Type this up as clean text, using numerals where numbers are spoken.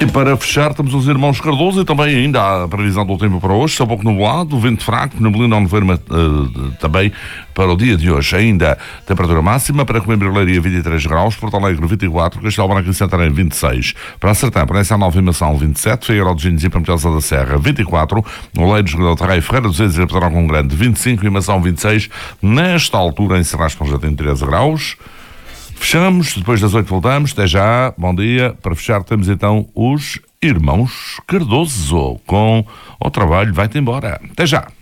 E para fechar, temos os irmãos Cardoso e também ainda a previsão do tempo para hoje. Está um pouco nublado, vento fraco, neblina nevoeiro também para o dia de hoje. Ainda temperatura máxima para Coimbra e Leiria 23 graus, Porto Alegre 24, Castelo Branco e Santarém 26, para Sertã, para essa Nova Imação 27, Figueiró dos Índios e Pampilhosa da Serra 24, Oleiros, Guilherme, Ferreira dos Reis e Pedrão com Grande 25, Imação 26, nesta altura em Serrais já tem 13 graus. Fechamos, depois das 8 voltamos, até já, bom dia. Para fechar temos então os irmãos Cardoso com o trabalho vai-te embora. Até já.